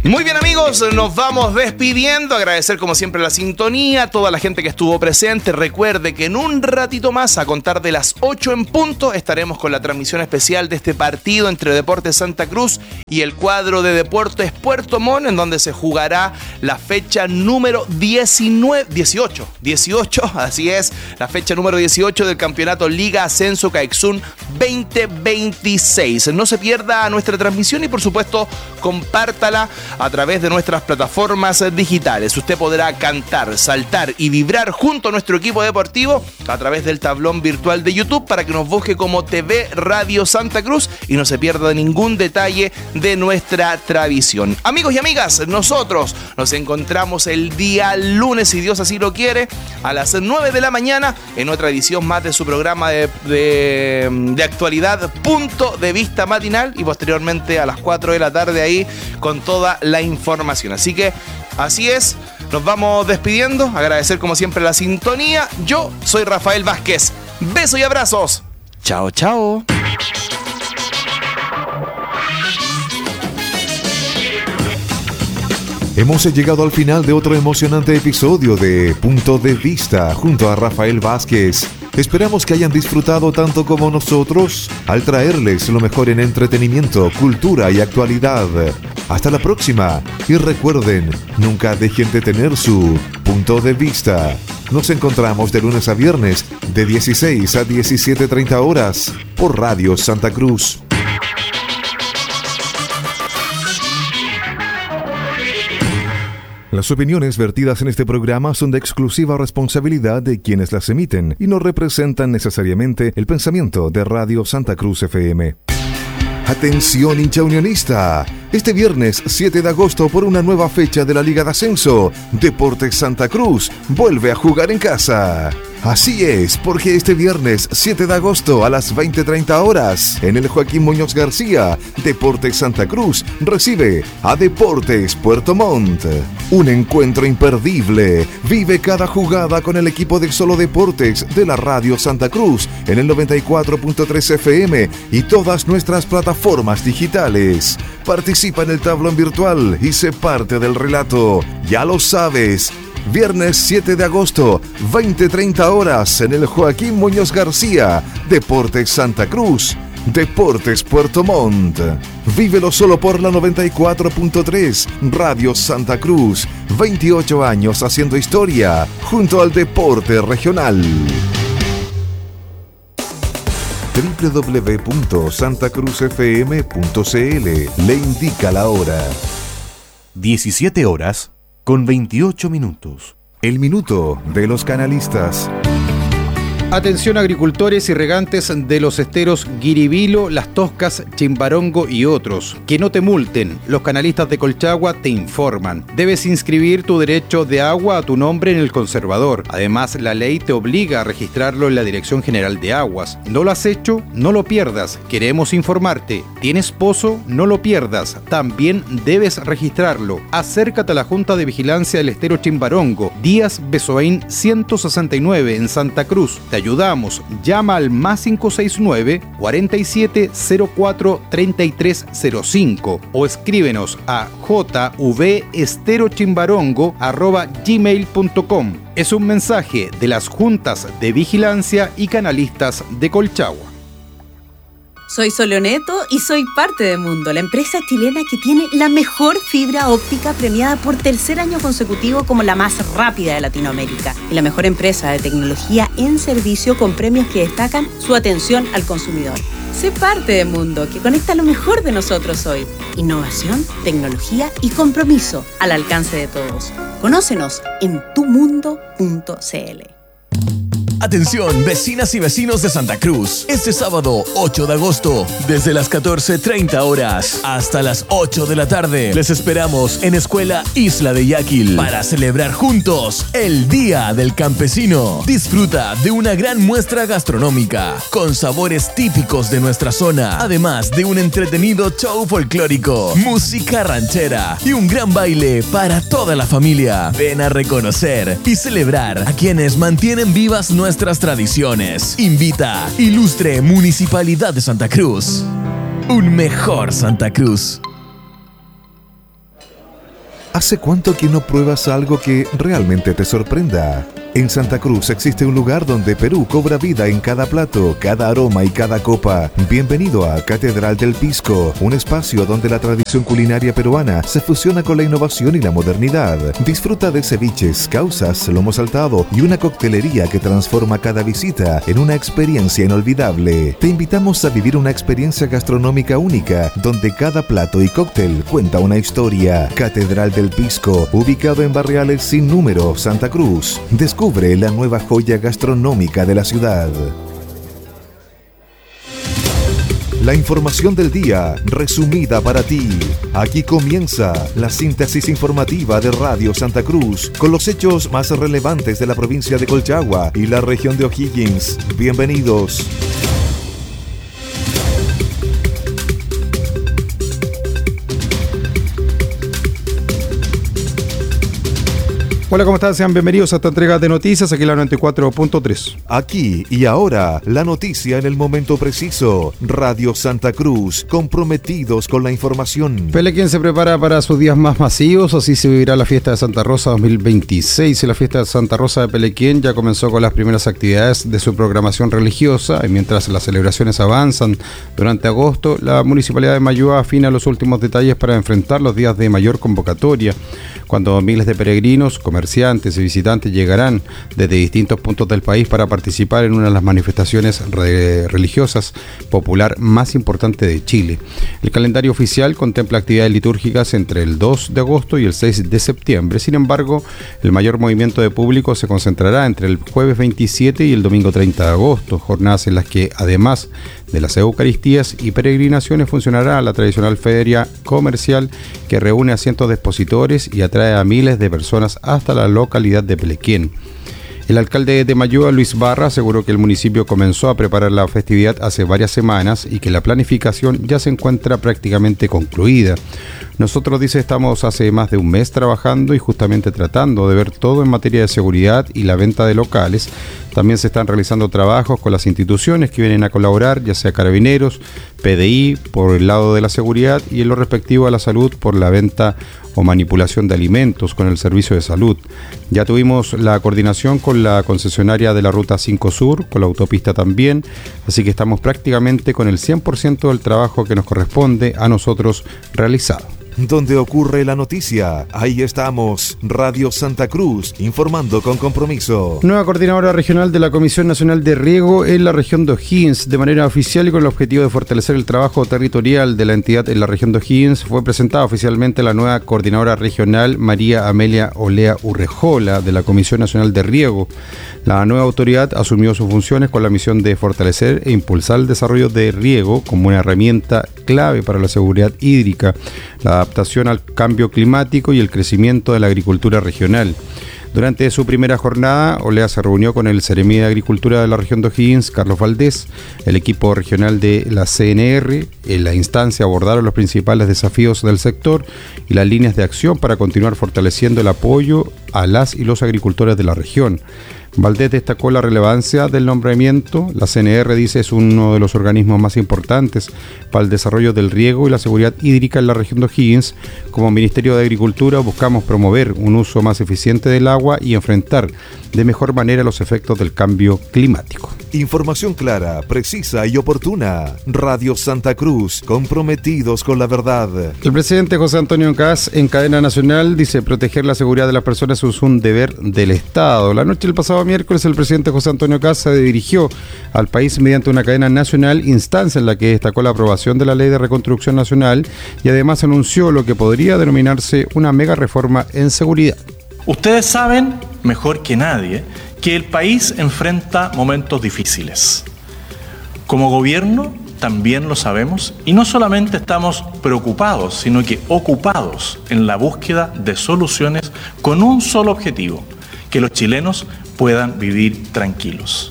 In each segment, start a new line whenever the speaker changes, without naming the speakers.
Muy bien, amigos, nos vamos despidiendo. Agradecer como siempre la sintonía, toda la gente que estuvo presente. Recuerde que en un ratito más, a contar de las 8 en punto, estaremos con la transmisión especial de este partido entre Deportes Santa Cruz y el cuadro de Deportes Puerto Montt, en donde se jugará la fecha número 18, así es, la fecha número 18 del campeonato Liga Ascenso Caexún 2026. No se pierda nuestra transmisión y por supuesto compártala a través de nuestras plataformas digitales. Usted podrá cantar, saltar y vibrar junto a nuestro equipo deportivo a través del tablón virtual de YouTube para que nos busque como TV Radio Santa Cruz y no se pierda ningún detalle de nuestra tradición. Amigos y amigas, nosotros nos encontramos el día lunes, si Dios así lo quiere, a las 9 de la mañana en otra edición más de su programa de actualidad, Punto de Vista Matinal, y posteriormente a las 4 de la tarde ahí con toda la información. Así que así es, nos vamos despidiendo. Agradecer como siempre la sintonía. Yo soy Rafael Vázquez. Besos y abrazos. Chao, chao.
Hemos llegado al final de otro emocionante episodio de Punto de Vista junto a Rafael Vázquez. Esperamos que hayan disfrutado tanto como nosotros al traerles lo mejor en entretenimiento, cultura y actualidad. Hasta la próxima y recuerden, nunca dejen de tener su punto de vista. Nos encontramos de lunes a viernes de 16 a 17:30 horas por Radio Santa Cruz. Las opiniones vertidas en este programa son de exclusiva responsabilidad de quienes las emiten y no representan necesariamente el pensamiento de Radio Santa Cruz FM. Atención, hincha unionista. Este viernes 7 de agosto, por una nueva fecha de la Liga de Ascenso, Deportes Santa Cruz vuelve a jugar en casa. Así es, porque este viernes 7 de agosto a las 20:30 horas, en el Joaquín Muñoz García, Deportes Santa Cruz recibe a Deportes Puerto Montt. Un encuentro imperdible. Vive cada jugada con el equipo de Solo Deportes de la Radio Santa Cruz en el 94.3 FM y todas nuestras plataformas digitales. Participa en el tablón virtual y sé parte del relato. Ya lo sabes. Viernes 7 de agosto, 20:30 horas, en el Joaquín Muñoz García, Deportes Santa Cruz, Deportes Puerto Montt. Vívelo solo por la 94.3, Radio Santa Cruz. 28 años haciendo historia, junto al deporte regional. www.santacruzfm.cl le indica la hora.
17 horas con 28 minutos.
El minuto de los canalistas.
Atención agricultores y regantes de los esteros Guiribilo, Las Toscas, Chimbarongo y otros. Que no te multen. Los canalistas de Colchagua te informan. Debes inscribir tu derecho de agua a tu nombre en el conservador. Además, la ley te obliga a registrarlo en la Dirección General de Aguas. ¿No lo has hecho? No lo pierdas. Queremos informarte. ¿Tienes pozo? No lo pierdas. También debes registrarlo. Acércate a la Junta de Vigilancia del Estero Chimbarongo, Díaz Besoaín 169 en Santa Cruz. Te ayudamos. Llama al +569 4704 3305 o escríbenos a jvesterochimbarongo@gmail.com. Es un mensaje de las Juntas de Vigilancia y Canalistas de Colchagua.
Soy Soloneto y soy parte de Mundo, la empresa chilena que tiene la mejor fibra óptica premiada por tercer año consecutivo como la más rápida de Latinoamérica y la mejor empresa de tecnología en servicio con premios que destacan su atención al consumidor. Sé parte de Mundo, que conecta lo mejor de nosotros hoy. Innovación, tecnología y compromiso al alcance de todos. Conócenos en tumundo.cl.
Atención, vecinas y vecinos de Santa Cruz. Este sábado 8 de agosto, desde las 14:30 horas hasta las 8 de la tarde, les esperamos en Escuela Isla de Yaquil para celebrar juntos el Día del Campesino. Disfruta de una gran muestra gastronómica con sabores típicos de nuestra zona, además de un entretenido show folclórico, música ranchera y un gran baile para toda la familia. Ven a reconocer y celebrar a quienes mantienen vivas nuestras tradiciones. Invita Ilustre Municipalidad de Santa Cruz. Un mejor Santa Cruz.
¿Hace cuánto que no pruebas algo que realmente te sorprenda? En Santa Cruz existe un lugar donde Perú cobra vida en cada plato, cada aroma y cada copa. Bienvenido a Catedral del Pisco, un espacio donde la tradición culinaria peruana se fusiona con la innovación y la modernidad. Disfruta de ceviches, causas, lomo saltado y una coctelería que transforma cada visita en una experiencia inolvidable. Te invitamos a vivir una experiencia gastronómica única, donde cada plato y cóctel cuenta una historia. Catedral del Pisco, ubicado en Barriales Sin Número, Santa Cruz. Descubre la nueva joya gastronómica de la ciudad. La información del día, resumida para ti. Aquí comienza la síntesis informativa de Radio Santa Cruz, con los hechos más relevantes de la provincia de Colchagua y la región de O'Higgins. Bienvenidos.
Hola, ¿cómo están? Sean bienvenidos a esta entrega de noticias, aquí en la 94.3.
Aquí y ahora, la noticia en el momento preciso. Radio Santa Cruz, comprometidos con la información.
Pelequén se prepara para sus días más masivos, así se vivirá la fiesta de Santa Rosa 2026. La fiesta de Santa Rosa de Pelequén ya comenzó con las primeras actividades de su programación religiosa, y mientras las celebraciones avanzan durante agosto, la Municipalidad de Mayúa afina los últimos detalles para enfrentar los días de mayor convocatoria, cuando miles de peregrinos, comerciantes y visitantes llegarán desde distintos puntos del país para participar en una de las manifestaciones religiosas popular más importante de Chile. El calendario oficial contempla actividades litúrgicas entre el 2 de agosto y el 6 de septiembre. Sin embargo, el mayor movimiento de público se concentrará entre el jueves 27 y el domingo 30 de agosto, jornadas en las que, además de las Eucaristías y peregrinaciones, funcionará la tradicional feria comercial que reúne a cientos de expositores y atrae a miles de personas hasta la localidad de Pelequén. El alcalde de Mayúa, Luis Barra, aseguró que el municipio comenzó a preparar la festividad hace varias semanas y que la planificación ya se encuentra prácticamente concluida. Nosotros, dice, estamos hace más de un mes trabajando y justamente tratando de ver todo en materia de seguridad y la venta de locales. También se están realizando trabajos con las instituciones que vienen a colaborar, ya sea Carabineros, PDI por el lado de la seguridad y en lo respectivo a la salud por la venta o manipulación de alimentos con el servicio de salud. Ya tuvimos la coordinación con la concesionaria de la Ruta 5 Sur, con la autopista también, así que estamos prácticamente con el 100% del trabajo que nos corresponde a nosotros realizado.
Donde ocurre la noticia, ahí estamos. Radio Santa Cruz, informando con compromiso.
Nueva coordinadora regional de la Comisión Nacional de Riego en la región de O'Higgins. De manera oficial y con el objetivo de fortalecer el trabajo territorial de la entidad en la región de O'Higgins, fue presentada oficialmente la nueva coordinadora regional, María Amelia Olea Urrejola, de la Comisión Nacional de Riego. La nueva autoridad asumió sus funciones con la misión de fortalecer e impulsar el desarrollo de riego como una herramienta clave para la seguridad hídrica, la adaptación al cambio climático y el crecimiento de la agricultura regional. Durante su primera jornada, Olea se reunió con el Seremi de Agricultura de la región de O'Higgins, Carlos Valdés, el equipo regional de la CNR. En la instancia abordaron los principales desafíos del sector y las líneas de acción para continuar fortaleciendo el apoyo a las y los agricultores de la región. Valdés destacó la relevancia del nombramiento. La CNR, dice, es uno de los organismos más importantes para el desarrollo del riego y la seguridad hídrica en la región de O'Higgins. Como Ministerio de Agricultura buscamos promover un uso más eficiente del agua y enfrentar de mejor manera los efectos del cambio climático.
Información clara, precisa y oportuna. Radio Santa Cruz, comprometidos con la verdad.
El presidente José Antonio Kast, en cadena nacional, dice: proteger la seguridad de las personas es un deber del Estado. La noche del pasado miércoles, el presidente José Antonio Kast se dirigió al país mediante una cadena nacional, instancia en la que destacó la aprobación de la Ley de Reconstrucción Nacional y además anunció lo que podría denominarse una mega reforma en seguridad.
Ustedes saben, mejor que nadie, que el país enfrenta momentos difíciles. Como gobierno también lo sabemos y no solamente estamos preocupados, sino que ocupados en la búsqueda de soluciones con un solo objetivo: que los chilenos puedan vivir tranquilos.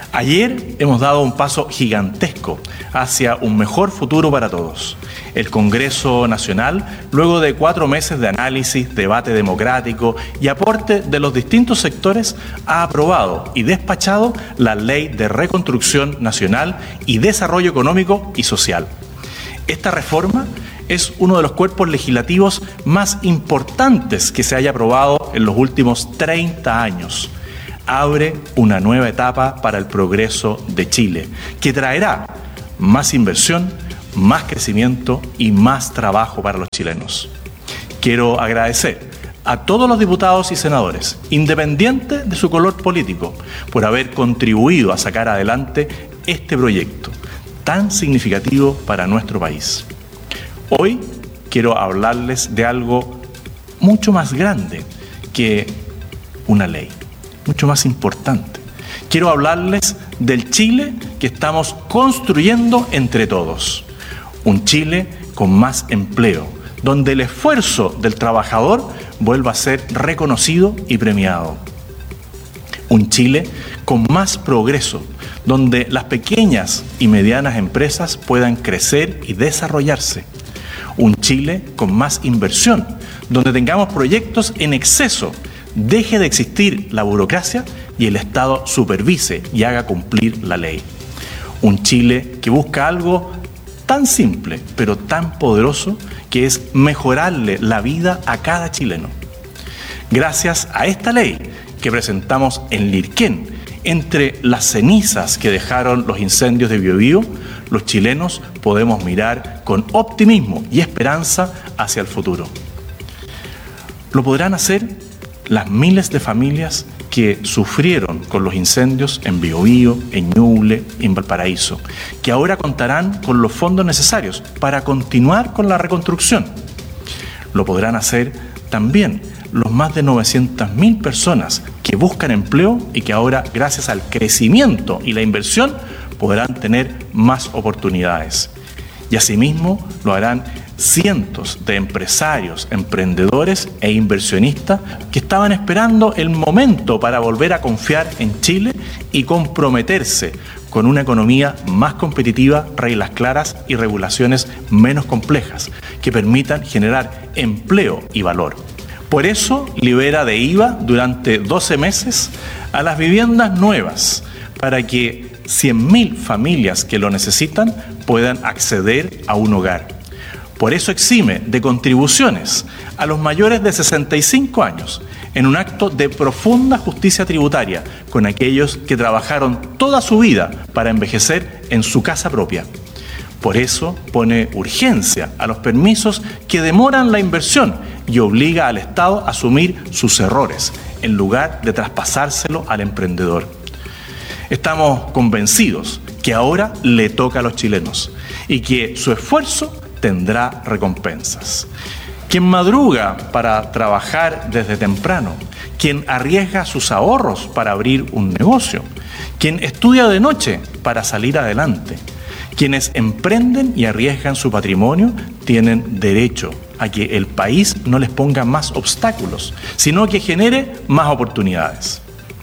Ayer hemos dado un paso gigantesco hacia un mejor futuro para todos. El Congreso Nacional, luego de 4 meses de análisis, debate democrático y aporte de los distintos sectores, ha aprobado y despachado la Ley de Reconstrucción Nacional y Desarrollo Económico y Social. Esta reforma es uno de los cuerpos legislativos más importantes que se haya aprobado en los últimos 30 años. Abre una nueva etapa para el progreso de Chile, que traerá más inversión, más crecimiento y más trabajo para los chilenos. Quiero agradecer a todos los diputados y senadores, independiente de su color político, por haber contribuido a sacar adelante este proyecto tan significativo para nuestro país. Hoy quiero hablarles de algo mucho más grande que una ley, mucho más importante. Quiero hablarles del Chile que estamos construyendo entre todos. Un Chile con más empleo, donde el esfuerzo del trabajador vuelva a ser reconocido y premiado. Un Chile con más progreso, donde las pequeñas y medianas empresas puedan crecer y desarrollarse. Un Chile con más inversión, donde tengamos proyectos en exceso, deje de existir la burocracia y el Estado supervise y haga cumplir la ley. Un Chile que busca algo tan simple, pero tan poderoso, que es mejorarle la vida a cada chileno. Gracias a esta ley que presentamos en Lirquén, entre las cenizas que dejaron los incendios de Biobío, los chilenos podemos mirar con optimismo y esperanza hacia el futuro. Lo podrán hacer las miles de familias que sufrieron con los incendios en Biobío, en Ñuble y en Valparaíso, que ahora contarán con los fondos necesarios para continuar con la reconstrucción. Lo podrán hacer también los más de 900.000 personas que buscan empleo y que ahora, gracias al crecimiento y la inversión, podrán tener más oportunidades. Y asimismo lo harán cientos de empresarios, emprendedores e inversionistas que estaban esperando el momento para volver a confiar en Chile y comprometerse con una economía más competitiva, reglas claras y regulaciones menos complejas que permitan generar empleo y valor. Por eso libera de IVA durante 12 meses a las viviendas nuevas para que 100.000 familias que lo necesitan puedan acceder a un hogar. Por eso exime de contribuciones a los mayores de 65 años en un acto de profunda justicia tributaria con aquellos que trabajaron toda su vida para envejecer en su casa propia. Por eso pone urgencia a los permisos que demoran la inversión y obliga al Estado a asumir sus errores en lugar de traspasárselo al emprendedor. Estamos convencidos que ahora le toca a los chilenos y que su esfuerzo tendrá recompensas. Quien madruga para trabajar desde temprano, quien arriesga sus ahorros para abrir un negocio, quien estudia de noche para salir adelante, quienes emprenden y arriesgan su patrimonio tienen derecho a que el país no les ponga más obstáculos, sino que genere más oportunidades.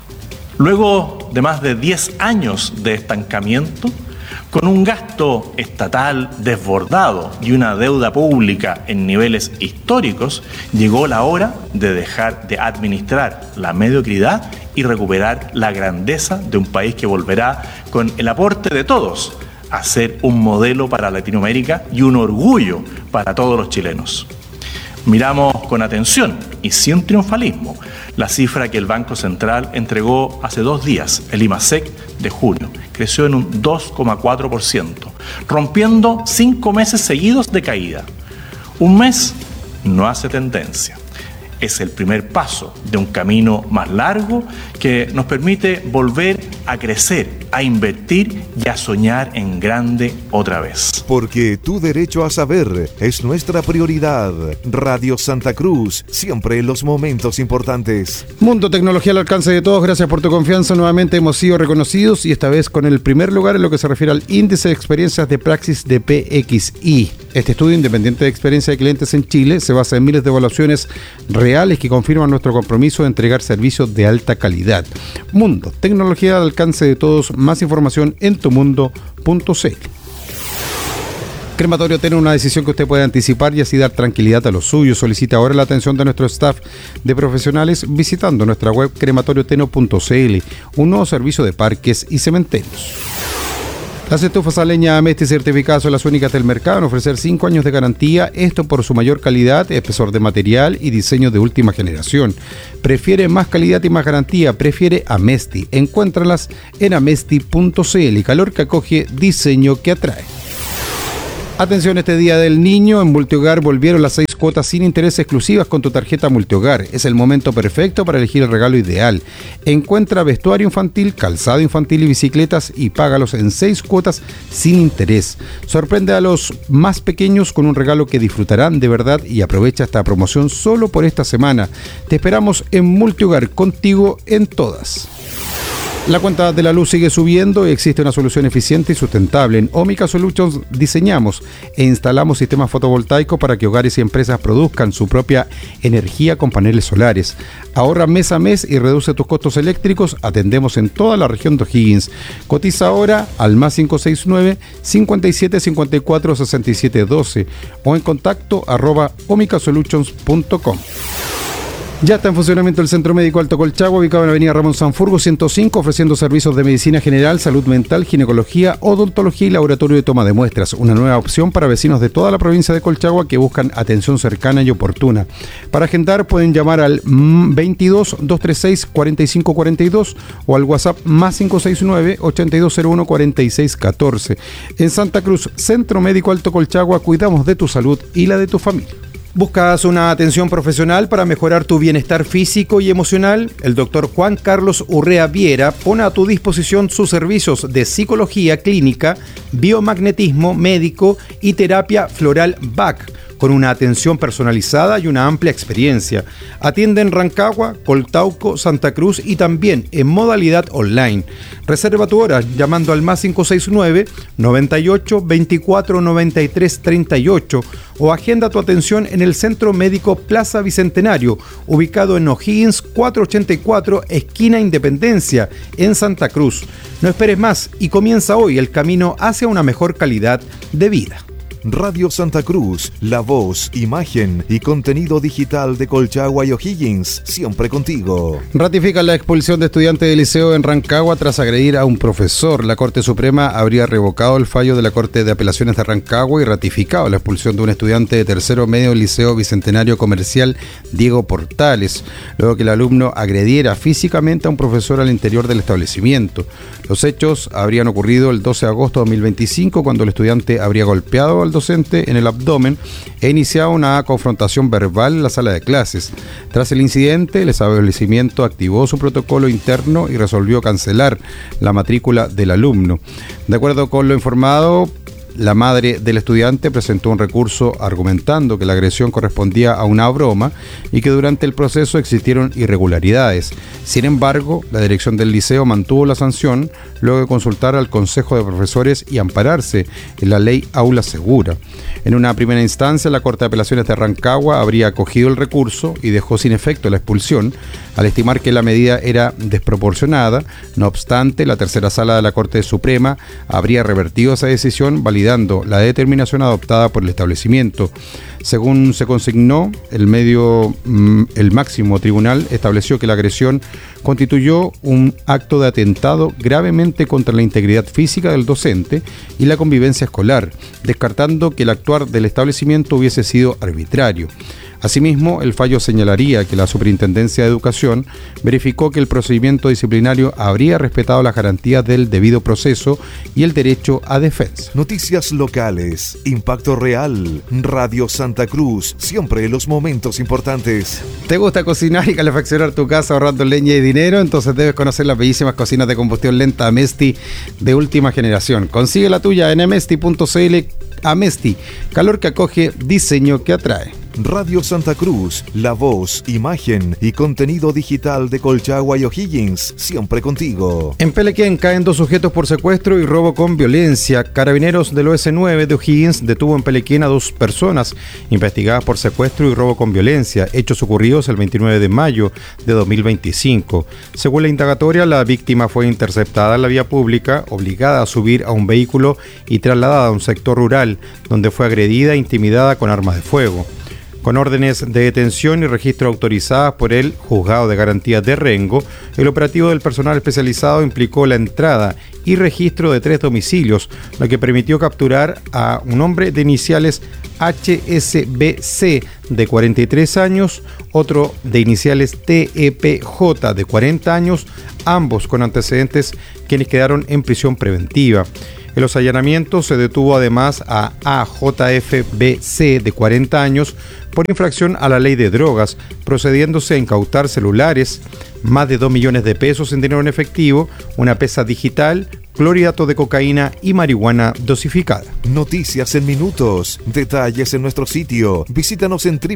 Luego de más de 10 años de estancamiento, con un gasto estatal desbordado y una deuda pública en niveles históricos, llegó la hora de dejar de administrar la mediocridad y recuperar la grandeza de un país que volverá, con el aporte de todos, a ser un modelo para Latinoamérica y un orgullo para todos los chilenos. Miramos con atención y sin triunfalismo la cifra que el Banco Central entregó hace 2 días, el IMASEC de junio. Creció en un 2,4%, rompiendo 5 meses seguidos de caída. Un mes no hace tendencia. Es el primer paso de un camino más largo que nos permite volver a crecer, a invertir y a soñar en grande otra vez.
Porque tu derecho a saber es nuestra prioridad. Radio Santa Cruz, siempre en los momentos importantes.
Mundo Tecnología al alcance de todos, gracias por tu confianza. Nuevamente hemos sido reconocidos y esta vez con el primer lugar en lo que se refiere al índice de experiencias de praxis de PXI. Este estudio independiente de experiencia de clientes en Chile se basa en miles de evaluaciones reales que confirman nuestro compromiso de entregar servicios de alta calidad. Mundo Tecnología al alcance de todos, más información en tumundo.cl. Crematorio Teno, una decisión que usted puede anticipar y así dar tranquilidad a los suyos. Solicita ahora la atención de nuestro staff de profesionales visitando nuestra web crematorioteno.cl, un nuevo servicio de parques y cementerios. Las estufas a leña Amesti certificadas son las únicas del mercado en ofrecer 5 años de garantía, esto por su mayor calidad, espesor de material y diseño de última generación. Prefiere más calidad y más garantía, prefiere Amesti. Encuéntralas en amesti.cl. Calor que acoge, diseño que atrae. Atención, este Día del Niño, en Multihogar volvieron las 6 cuotas sin interés exclusivas con tu tarjeta Multihogar. Es el momento perfecto para elegir el regalo ideal. Encuentra vestuario infantil, calzado infantil y bicicletas y págalos en 6 cuotas sin interés. Sorprende a los más pequeños con un regalo que disfrutarán de verdad y aprovecha esta promoción solo por esta semana. Te esperamos en Multihogar, contigo en todas. La cuenta de la luz sigue subiendo y existe una solución eficiente y sustentable. En Omica Solutions diseñamos e instalamos sistemas fotovoltaicos para que hogares y empresas produzcan su propia energía con paneles solares. Ahorra mes a mes y reduce tus costos eléctricos. Atendemos en toda la región de O'Higgins. Cotiza ahora al +569 57 54 67 12 o en contacto @omicasolutions.com. Ya está en funcionamiento el Centro Médico Alto Colchagua, ubicado en la avenida Ramón Sanfurgo 105, ofreciendo servicios de medicina general, salud mental, ginecología, odontología y laboratorio de toma de muestras. Una nueva opción para vecinos de toda la provincia de Colchagua que buscan atención cercana y oportuna. Para agendar pueden llamar al 22 236 4542 o al WhatsApp +569 8201 4614. En Santa Cruz, Centro Médico Alto Colchagua, cuidamos de tu salud y la de tu familia. ¿Buscas una atención profesional para mejorar tu bienestar físico y emocional? El doctor Juan Carlos Urrea Viera pone a tu disposición sus servicios de psicología clínica, biomagnetismo médico y terapia floral BAC, con una atención personalizada y una amplia experiencia. Atiende en Rancagua, Coltauco, Santa Cruz y también en modalidad online. Reserva tu hora llamando al +569 98 24 93 38 o agenda tu atención en el Centro Médico Plaza Bicentenario, ubicado en O'Higgins 484, esquina Independencia, en Santa Cruz. No esperes más y comienza hoy el camino hacia una mejor calidad de vida.
Radio Santa Cruz, la voz, imagen y contenido digital de Colchagua y O'Higgins, siempre contigo.
Ratifican la expulsión de estudiantes del liceo en Rancagua tras agredir a un profesor. La Corte Suprema habría revocado el fallo de la Corte de Apelaciones de Rancagua y ratificado la expulsión de un estudiante de tercero medio del Liceo Bicentenario Comercial Diego Portales, luego que el alumno agrediera físicamente a un profesor al interior del establecimiento. Los hechos habrían ocurrido el 12 de agosto de 2025, cuando el estudiante habría golpeado al docente en el abdomen e iniciado una confrontación verbal en la sala de clases. Tras el incidente, el establecimiento activó su protocolo interno y resolvió cancelar la matrícula del alumno. De acuerdo con lo informado, la madre del estudiante presentó un recurso argumentando que la agresión correspondía a una broma y que durante el proceso existieron irregularidades. Sin embargo, la dirección del liceo mantuvo la sanción luego de consultar al Consejo de Profesores y ampararse en la ley Aula Segura. En una primera instancia, la Corte de Apelaciones de Rancagua habría acogido el recurso y dejó sin efecto la expulsión, al estimar que la medida era desproporcionada. No obstante, la tercera sala de la Corte Suprema habría revertido esa decisión, validando la determinación adoptada por el establecimiento. Según se consignó, el máximo tribunal estableció que la agresión constituyó un acto de atentado gravemente contra la integridad física del docente y la convivencia escolar, descartando que el actuar del establecimiento hubiese sido arbitrario. Asimismo, el fallo señalaría que la Superintendencia de Educación verificó que el procedimiento disciplinario habría respetado las garantías del debido proceso y el derecho a defensa.
Noticias locales, impacto real, Radio Santa Cruz, siempre en los momentos importantes.
¿Te gusta cocinar y calefaccionar tu casa ahorrando leña y dinero? Entonces debes conocer las bellísimas cocinas de combustión lenta Amesti de última generación. Consigue la tuya en amesti.cl. Amesti, calor que acoge, diseño que atrae.
Radio Santa Cruz, la voz, imagen y contenido digital de Colchagua y O'Higgins, siempre contigo.
En Pelequén caen 2 sujetos por secuestro y robo con violencia. Carabineros del OS9 de O'Higgins detuvo en Pelequén a 2 personas investigadas por secuestro y robo con violencia, hechos ocurridos el 29 de mayo de 2025. Según la indagatoria, la víctima fue interceptada en la vía pública, obligada a subir a un vehículo y trasladada a un sector rural, donde fue agredida e intimidada con armas de fuego. Con órdenes de detención y registro autorizadas por el Juzgado de Garantías de Rengo, el operativo del personal especializado implicó la entrada y registro de 3 domicilios, lo que permitió capturar a un hombre de iniciales HSBC de 43 años, otro de iniciales TEPJ de 40 años, ambos con antecedentes, quienes quedaron en prisión preventiva. En los allanamientos se detuvo además a AJFBC de 40 años por infracción a la ley de drogas, procediéndose a incautar celulares, más de 2 millones de pesos en dinero en efectivo, una pesa digital, clorhidrato de cocaína y marihuana dosificada.
Noticias en minutos. Detalles en nuestro sitio. Visítanos en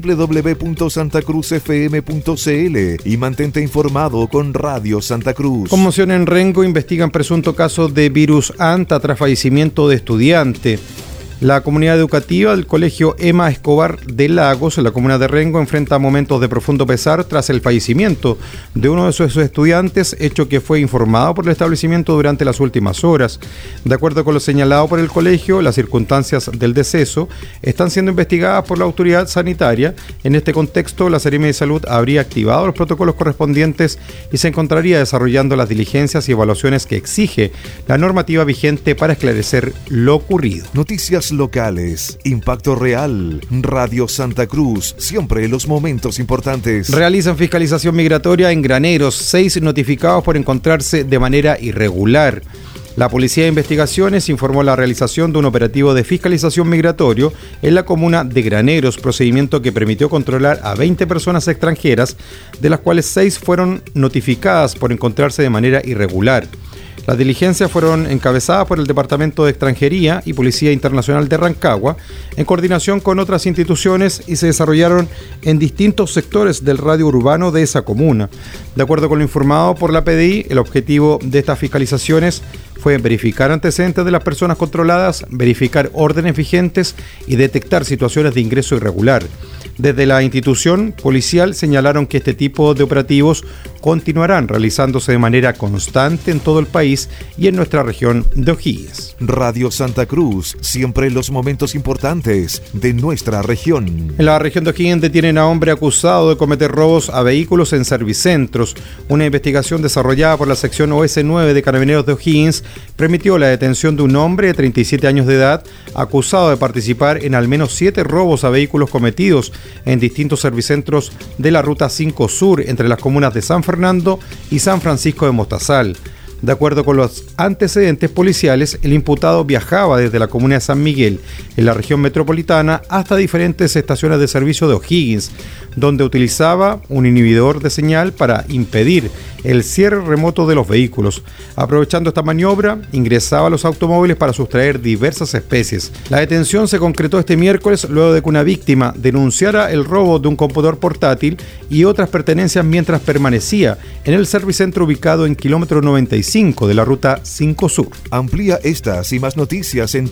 www.santacruzfm.cl y mantente informado con Radio Santa Cruz.
Conmoción en Rengo, investigan presunto caso de virus anta tras fallecimiento de estudiante. La comunidad educativa del Colegio Emma Escobar de Lagos, en la comuna de Rengo, enfrenta momentos de profundo pesar tras el fallecimiento de uno de sus estudiantes, hecho que fue informado por el establecimiento durante las últimas horas. De acuerdo con lo señalado por el colegio, las circunstancias del deceso están siendo investigadas por la autoridad sanitaria. En este contexto, la Seremi de Salud habría activado los protocolos correspondientes y se encontraría desarrollando las diligencias y evaluaciones que exige la normativa vigente para esclarecer lo ocurrido.
Noticias locales, impacto real, Radio Santa Cruz, siempre en los momentos importantes.
Realizan fiscalización migratoria en Graneros, 6 notificados por encontrarse de manera irregular. La Policía de Investigaciones informó la realización de un operativo de fiscalización migratorio en la comuna de Graneros, procedimiento que permitió controlar a 20 personas extranjeras, de las cuales 6 fueron notificadas por encontrarse de manera irregular. Las diligencias fueron encabezadas por el Departamento de Extranjería y Policía Internacional de Rancagua, en coordinación con otras instituciones, y se desarrollaron en distintos sectores del radio urbano de esa comuna. De acuerdo con lo informado por la PDI, el objetivo de estas fiscalizaciones fue verificar antecedentes de las personas controladas, verificar órdenes vigentes y detectar situaciones de ingreso irregular. Desde la institución policial señalaron que este tipo de operativos continuarán realizándose de manera constante en todo el país y en nuestra región de O'Higgins.
Radio Santa Cruz, siempre en los momentos importantes de nuestra región.
En la región de O'Higgins detienen a hombre acusado de cometer robos a vehículos en servicentros. Una investigación desarrollada por la sección OS9 de Carabineros de O'Higgins permitió la detención de un hombre de 37 años de edad acusado de participar en al menos 7 robos a vehículos cometidos en distintos servicentros de la Ruta 5 Sur entre las comunas de San Fernando y San Francisco de Mostazal. De acuerdo con los antecedentes policiales, el imputado viajaba desde la comuna de San Miguel, en la región metropolitana, hasta diferentes estaciones de servicio de O'Higgins, donde utilizaba un inhibidor de señal para impedir el cierre remoto de los vehículos. Aprovechando esta maniobra, ingresaba a los automóviles para sustraer diversas especies. La detención se concretó este miércoles luego de que una víctima denunciara el robo de un computador portátil y otras pertenencias mientras permanecía en el servicentro ubicado en kilómetro 95 de la Ruta 5 Sur.
Amplía estas y más noticias en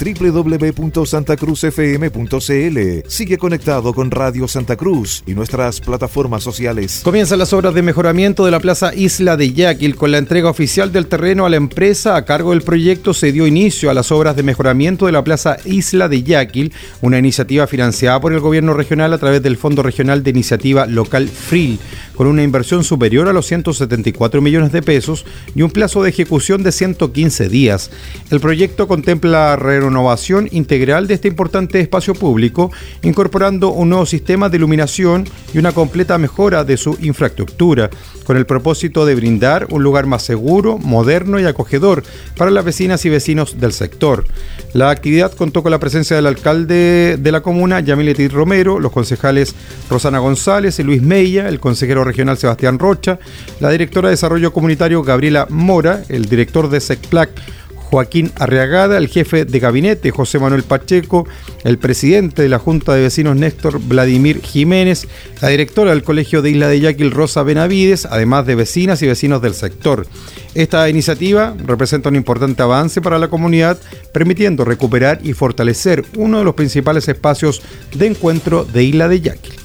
www.santacruzfm.cl. Sigue conectado con Radio Santa Cruz y nuestras plataformas sociales.
Comienzan las obras de mejoramiento de la Plaza Isla de Yaquil. Con la entrega oficial del terreno a la empresa a cargo del proyecto, se dio inicio a las obras de mejoramiento de la Plaza Isla de Yaquil, una iniciativa financiada por el gobierno regional a través del Fondo Regional de Iniciativa Local FRIL, con una inversión superior a los 174 millones de pesos y un plazo de ejecución de 115 días. El proyecto contempla la renovación integral de este importante espacio público, incorporando un nuevo sistema de iluminación y una completa mejora de su infraestructura, con el propósito de brindar un lugar más seguro, moderno y acogedor para las vecinas y vecinos del sector. La actividad contó con la presencia del alcalde de la comuna, Yamiletit Romero, los concejales Rosana González y Luis Mella, el consejero regional Sebastián Rocha, la directora de Desarrollo Comunitario Gabriela Mora, el director de SECPLAC Joaquín Arriagada, el jefe de gabinete José Manuel Pacheco, el presidente de la Junta de Vecinos Néstor Vladimir Jiménez, la directora del Colegio de Isla de Yaquil Rosa Benavides, además de vecinas y vecinos del sector. Esta iniciativa representa un importante avance para la comunidad, permitiendo recuperar y fortalecer uno de los principales espacios de encuentro de Isla de Yaquil.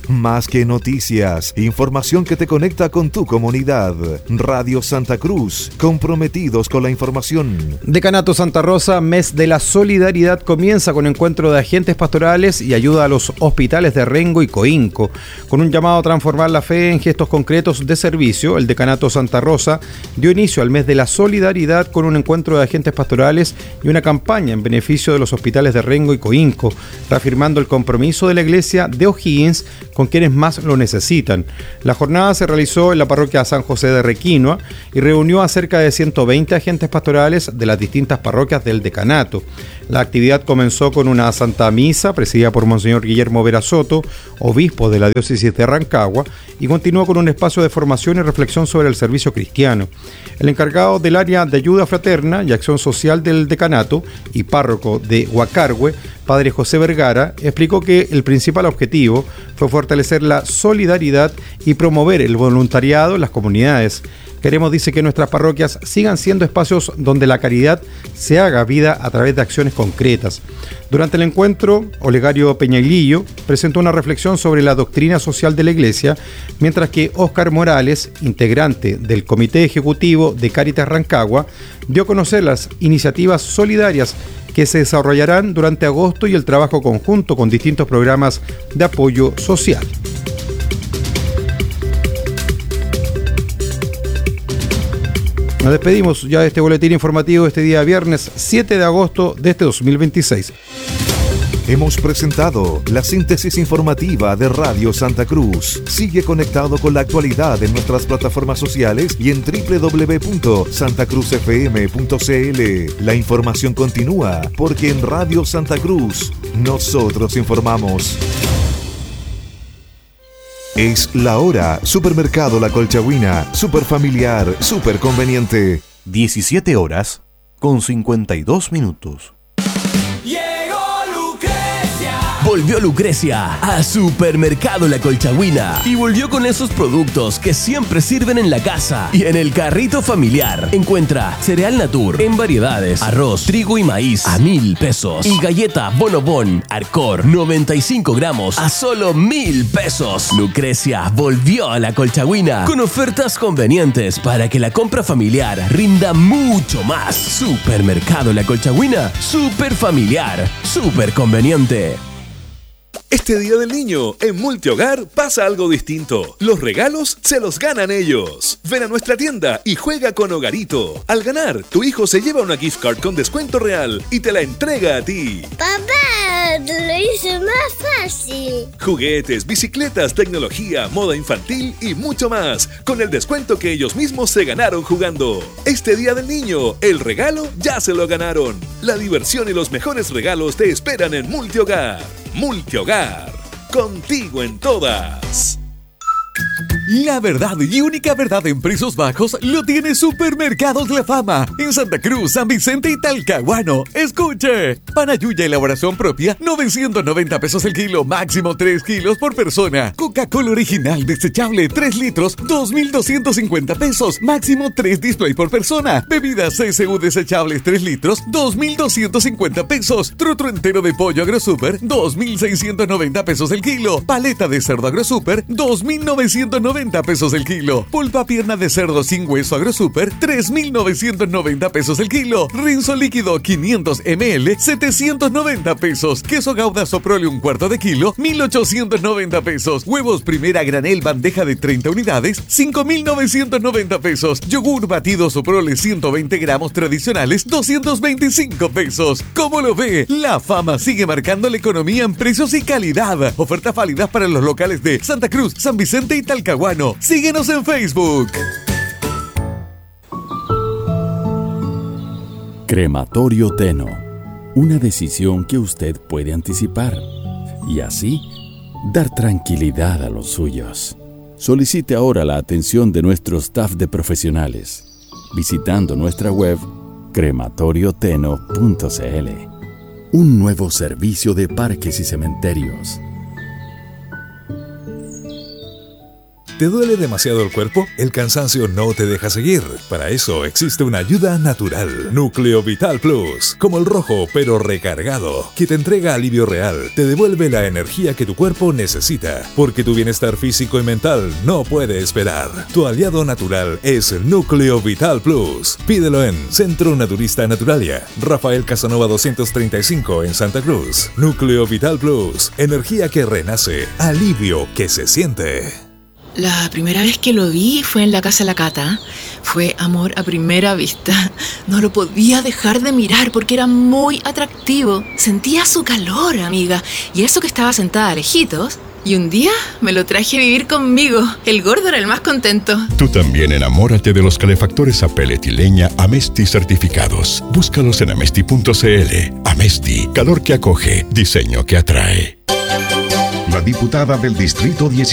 Más que noticias, información que te conecta con tu comunidad. Radio Santa Cruz, comprometidos con la información.
Decanato Santa Rosa, mes de la solidaridad, comienza con encuentro de agentes pastorales y ayuda a los hospitales de Rengo y Coinco. Con un llamado a transformar la fe en gestos concretos de servicio, el Decanato Santa Rosa dio inicio al mes de la solidaridad con un encuentro de agentes pastorales y una campaña en beneficio de los hospitales de Rengo y Coinco, reafirmando el compromiso de la iglesia de O'Higgins con quienes más lo necesitan. La jornada se realizó en la parroquia San José de Requinoa y reunió a cerca de 120 agentes pastorales de las distintas parroquias del decanato. La actividad comenzó con una santa misa presidida por Monseñor Guillermo Vera Soto, obispo de la diócesis de Rancagua, y continuó con un espacio de formación y reflexión sobre el servicio cristiano. El encargado del área de ayuda fraterna y acción social del decanato y párroco de Huacargüe, padre José Vergara, explicó que el principal objetivo fue fortalecer la solidaridad y promover el voluntariado en las comunidades. Queremos, dice, que nuestras parroquias sigan siendo espacios donde la caridad se haga vida a través de acciones concretas. Durante el encuentro, Olegario Peñailillo presentó una reflexión sobre la doctrina social de la Iglesia, mientras que Óscar Morales, integrante del Comité Ejecutivo de Cáritas Rancagua, dio a conocer las iniciativas solidarias que se desarrollarán durante agosto y el trabajo conjunto con distintos programas de apoyo social. Nos despedimos ya de este boletín informativo este día viernes 7 de agosto de este 2026.
Hemos presentado la síntesis informativa de Radio Santa Cruz. Sigue conectado con la actualidad en nuestras plataformas sociales y en www.santacruzfm.cl. La información continúa porque en Radio Santa Cruz nosotros informamos. Es la hora. Supermercado La Colchagüina. Super familiar, super conveniente.
17 horas con 52 minutos.
Volvió Lucrecia a Supermercado La Colchagüina y volvió con esos productos que siempre sirven en la casa y en el carrito familiar. Encuentra cereal Natur en variedades, arroz, trigo y maíz a 1,000 pesos y galleta Bonobón Arcor 95 gramos a solo 1,000 pesos. Lucrecia volvió a La Colchagüina con ofertas convenientes para que la compra familiar rinda mucho más. Supermercado La Colchagüina, super familiar, super conveniente.
Este Día del Niño, en Multihogar pasa algo distinto. Los regalos se los ganan ellos. Ven a nuestra tienda y juega con Hogarito. Al ganar, tu hijo se lleva una gift card con descuento real y te la entrega a ti.
¡Papá, lo hice más fácil!
Juguetes, bicicletas, tecnología, moda infantil y mucho más, con el descuento que ellos mismos se ganaron jugando. Este Día del Niño, el regalo ya se lo ganaron. La diversión y los mejores regalos te esperan en Multihogar. Multihogar, contigo en todas.
La verdad y única verdad en precios bajos lo tiene Supermercados La Fama en Santa Cruz, San Vicente y Talcahuano. Escuche, panayuya elaboración propia, 990 pesos el kilo, máximo 3 kilos por persona. Coca-Cola original desechable 3 litros, 2,250 pesos, máximo 3 display por persona. Bebidas CSU desechables 3 litros, 2,250 pesos. Trutro entero de pollo AgroSuper, 2,690 pesos el kilo. Paleta de cerdo AgroSuper, 2,990 pesos el kilo. Pulpa pierna de cerdo sin hueso AgroSuper, 3,990 pesos el kilo. Rinzo líquido 500 ml, 790 pesos. Queso Gouda Soprole 1/4 de kilo, 1,890 pesos. Huevos primera granel bandeja de 30 unidades, 5,990 pesos. Yogur batido Soprole 120 gramos tradicionales, 225 pesos. ¿Cómo lo ve? La Fama sigue marcando la economía en precios y calidad. Ofertas válidas para los locales de Santa Cruz, San Vicente y Talcahuano. Síguenos en Facebook.
Crematorio Teno. Una decisión que usted puede anticipar y así dar tranquilidad a los suyos. Solicite ahora la atención de nuestro staff de profesionales visitando nuestra web crematorioteno.cl. Un nuevo servicio de parques y cementerios.
¿Te duele demasiado el cuerpo? ¿El cansancio no te deja seguir? Para eso existe una ayuda natural. Núcleo Vital Plus, como el rojo pero recargado, que te entrega alivio real, te devuelve la energía que tu cuerpo necesita, porque tu bienestar físico y mental no puede esperar. Tu aliado natural es Núcleo Vital Plus. Pídelo en Centro Naturista Naturalia, Rafael Casanova 235 en Santa Cruz. Núcleo Vital Plus, energía que renace, alivio que se siente.
La primera vez que lo vi fue en la casa de la Cata. Fue amor a primera vista. No lo podía dejar de mirar porque era muy atractivo. Sentía su calor, amiga. Y eso que estaba sentada lejitos. Y un día me lo traje a vivir conmigo. El gordo era el más contento.
Tú también enamórate de los calefactores a pellet y leña Amesti certificados. Búscalos en amesti.cl. Amesti, calor que acoge, diseño que atrae.
La diputada del Distrito 10